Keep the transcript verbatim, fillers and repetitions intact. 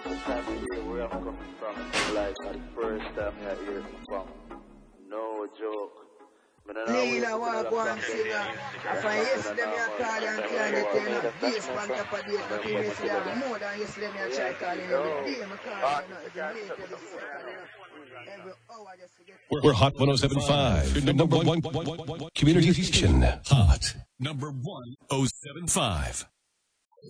good time to hear where I'm coming from. Like at the first time I hear it from. No joke. Nina want go and sing if I yesterday me a call and can't get you know this man top of date but yesterday more than yesterday me a try calling every day me call you know every minute every second every hour just to get We're Hot one oh seven point five, number one community station. Hot number one oh seven point five.